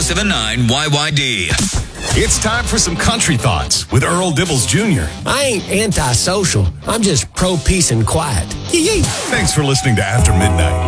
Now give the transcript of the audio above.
1079 YYD. It's time for some country thoughts with Earl Dibbles Jr. I ain't antisocial. I'm just pro-peace and quiet. Yee-yee. Thanks for listening to After Midnight.